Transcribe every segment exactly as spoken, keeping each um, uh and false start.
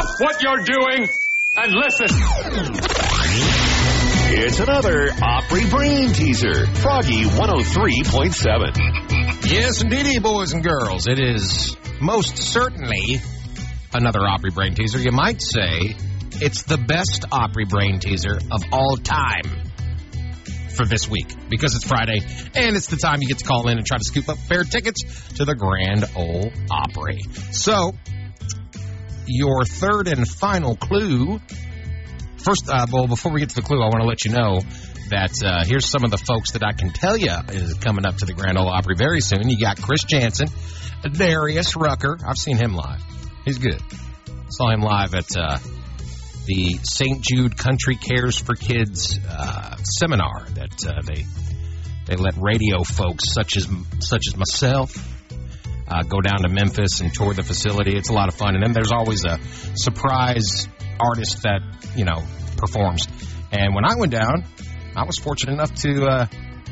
Stop what you're doing and listen. It's another Opry Brain Teaser. Froggy one oh three point seven. Yes, indeedy, boys and girls. It is most certainly another Opry Brain Teaser. You might say it's the best Opry Brain Teaser of all time for this week, because it's Friday, and it's the time you get to call in and try to scoop up fair tickets to the Grand Ole Opry. So, your third and final clue. First, uh, well, before we get to the clue, I want to let you know that uh, here's some of the folks that I can tell you is coming up to the Grand Ole Opry very soon. You got Chris Jansen, Darius Rucker. I've seen him live. He's good. Saw him live at uh, the Saint Jude Country Cares for Kids uh, seminar that uh, they they let radio folks such as such as myself uh, go down to Memphis and tour the facility. It's a lot of fun, and then there's always a surprise artist that you know performs. And when I went down, I was fortunate enough to uh,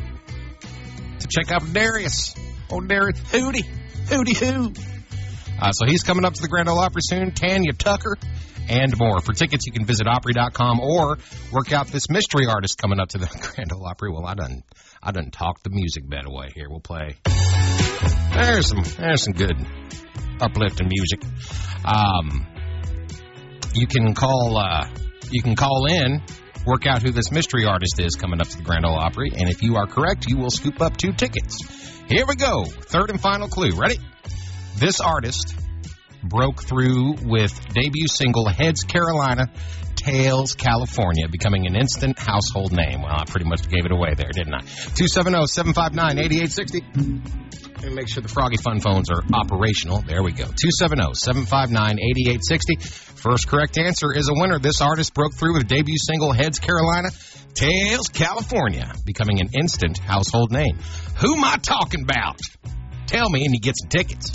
to check out Darius. Oh, Darius, hootie, hootie hoo. Uh, so he's coming up to the Grand Ole Opry soon. Tanya Tucker. And more. For tickets, you can visit Opry dot com or work out this mystery artist coming up to the Grand Ole Opry. Well, I done, I done talked the music bed away here. We'll play. There's some, there's some good uplifting music. Um, you can call, uh, you can call in, work out who this mystery artist is coming up to the Grand Ole Opry, and if you are correct, you will scoop up two tickets. Here we go. Third and final clue. Ready? This artist broke through with debut single Heads Carolina, Tails California, becoming an instant household name. Well, I pretty much gave it away there, didn't I? two seven zero, seven five nine, eight eight six zero. Let me make sure the Froggy Fun phones are operational. There we go. two seven zero, seven five nine, eight eight six zero. First correct answer is a winner. This artist broke through with debut single Heads Carolina, Tails California, becoming an instant household name. Who am I talking about? Tell me and you get some tickets.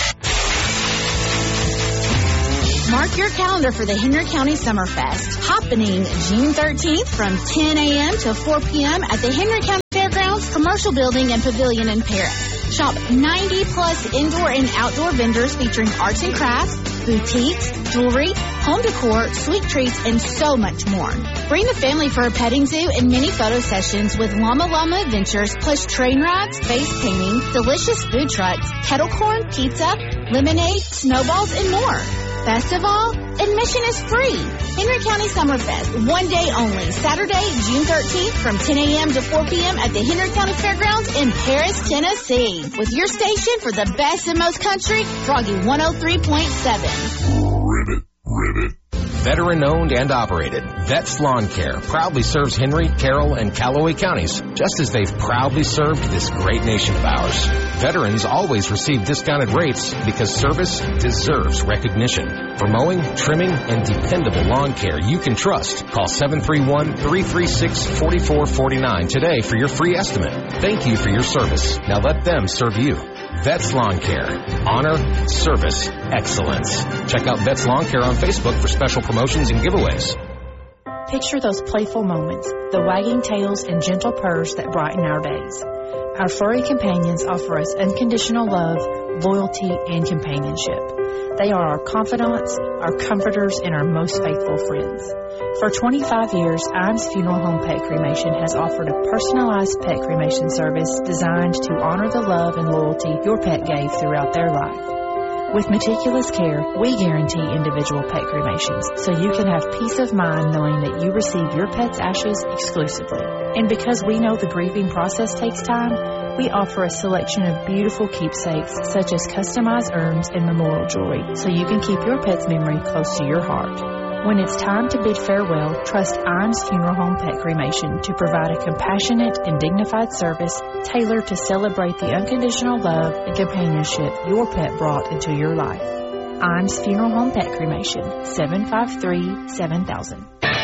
Mark your calendar for the Henry County Summerfest, happening June thirteenth from ten a.m. to four p.m. at the Henry County Fairgrounds Commercial Building and Pavilion in Paris. Shop ninety plus indoor and outdoor vendors featuring arts and crafts, boutiques, jewelry, home decor, sweet treats, and so much more. Bring the family for a petting zoo and mini photo sessions with Llama Llama Adventures, plus train rides, face painting, delicious food trucks, kettle corn, pizza, lemonade, snowballs, and more. Best of all, admission is free. Henry County Summerfest, one day only, Saturday, June thirteenth from ten a.m. to four p.m. at the Henry County Fairgrounds in Paris, Tennessee. With your station for the best and most country, Froggy one oh three point seven. Ribbit, ribbit. Veteran-owned and operated, Vets Lawn Care proudly serves Henry, Carroll, and Callaway counties, just as they've proudly served this great nation of ours. Veterans always receive discounted rates because service deserves recognition. For mowing, trimming, and dependable lawn care you can trust, call seven three one, three three six, four four four nine today for your free estimate. Thank you for your service. Now let them serve you. Vets Lawn Care. Honor, service, excellence. Check out Vets Lawn Care on Facebook for special promotions and giveaways. Picture those playful moments, the wagging tails and gentle purrs that brighten our days. Our furry companions offer us unconditional love, loyalty, and companionship. They are our confidants, our comforters, and our most faithful friends. For twenty-five years, Iams Funeral Home Pet Cremation has offered a personalized pet cremation service designed to honor the love and loyalty your pet gave throughout their life. With meticulous care, we guarantee individual pet cremations, so you can have peace of mind knowing that you receive your pet's ashes exclusively. And because we know the grieving process takes time, we offer a selection of beautiful keepsakes, such as customized urns and memorial jewelry, so you can keep your pet's memory close to your heart. When it's time to bid farewell, trust Iams Funeral Home Pet Cremation to provide a compassionate and dignified service tailored to celebrate the unconditional love and companionship your pet brought into your life. Iams Funeral Home Pet Cremation, seven five three, seven thousand.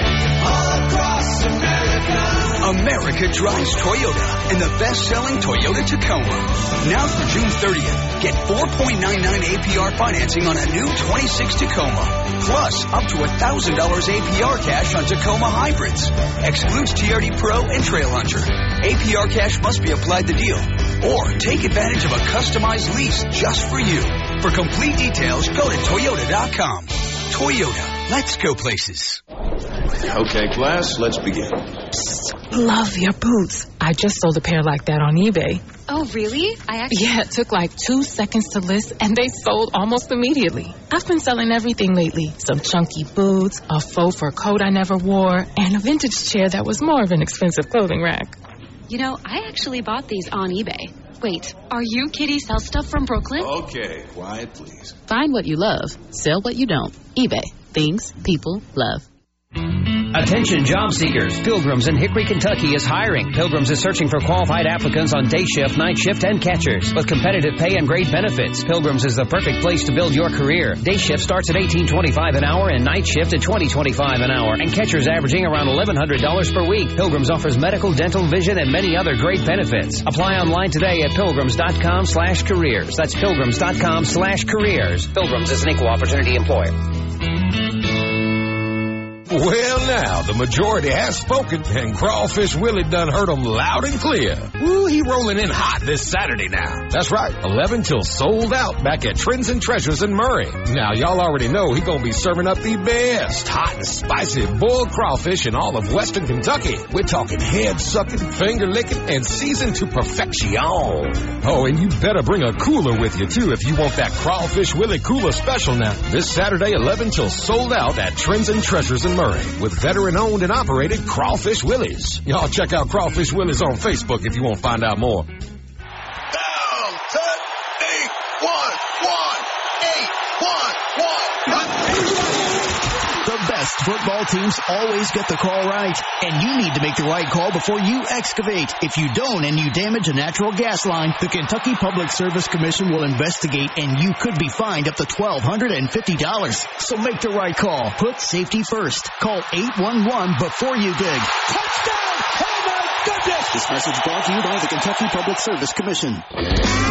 All across America. America drives Toyota in the best-selling Toyota Tacoma. Now through June thirtieth, get four point nine nine A P R financing on a new twenty-six Tacoma. Plus, up to one thousand dollars A P R cash on Tacoma hybrids. Excludes T R D Pro and Trail Hunter. A P R cash must be applied to deal. Or take advantage of a customized lease just for you. For complete details, go to Toyota dot com. Toyota. Let's go places. Okay, class, let's begin. Psst, love your boots. I just sold a pair like that on eBay. Oh, really? I actually... Yeah, it took like two seconds to list, and they sold almost immediately. I've been selling everything lately. Some chunky boots, a faux fur coat I never wore, and a vintage chair that was more of an expensive clothing rack. You know, I actually bought these on eBay. Wait, are you Kitty Sell Stuff from Brooklyn? Okay, quiet, please. Find what you love. Sell what you don't. eBay. Things people love. Attention job seekers. Pilgrims in Hickory, Kentucky is hiring. Pilgrims is searching for qualified applicants on day shift, night shift, and catchers with competitive pay and great benefits. Pilgrims is the perfect place to build your career. Day shift starts at eighteen twenty-five an hour and night shift at twenty twenty-five an hour, and catchers averaging around eleven hundred dollars per week. Pilgrims offers medical, dental, vision, and many other great benefits. Apply online today at pilgrims.com slash careers. That's pilgrims.com slash careers. Pilgrims is an equal opportunity employer. Well, now, the majority has spoken, and Crawfish Willie done heard them loud and clear. Ooh, he rolling in hot this Saturday now. That's right, eleven till sold out back at Trends and Treasures in Murray. Now, y'all already know he gonna be serving up the best hot and spicy boiled crawfish in all of Western Kentucky. We're talking head-sucking, finger-licking, and seasoned to perfection. Oh, and you better bring a cooler with you, too, if you want that Crawfish Willie cooler special now. This Saturday, eleven till sold out at Trends and Treasures in Murray. With veteran-owned and operated Crawfish Willies. Y'all check out Crawfish Willies on Facebook if you want to find out more. Down, set, eight, one, one, eight, one, one. The best football teams always get the call right, and you need to make the right call before you excavate. If you don't and you damage a natural gas line, the Kentucky Public Service Commission will investigate, and you could be fined up to twelve hundred fifty dollars. So make the right call. Put safety first. Call eight one one before you dig. Touchdown! Oh, my goodness! This message brought to you by the Kentucky Public Service Commission.